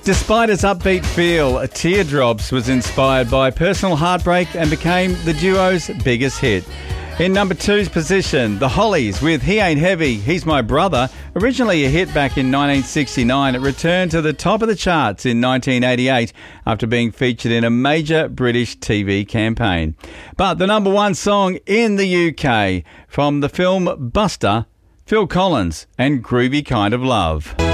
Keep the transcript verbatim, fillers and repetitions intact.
Despite its upbeat feel, Teardrops was inspired by personal heartbreak and became the duo's biggest hit. In number two's position, The Hollies with He Ain't Heavy, He's My Brother. Originally a hit back in nineteen sixty-nine, it returned to the top of the charts in nineteen eighty-eight after being featured in a major British T V campaign. But the number one song in the U K from the film Buster, Phil Collins and Groovy Kind of Love.